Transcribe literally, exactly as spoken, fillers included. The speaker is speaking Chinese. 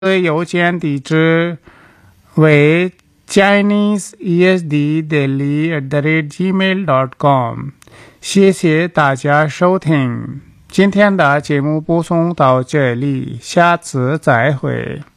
邮件地址为 chineseesddaily at the rate gmail dot com。 谢谢大家收听，今天的节目播送到这里，下次再会。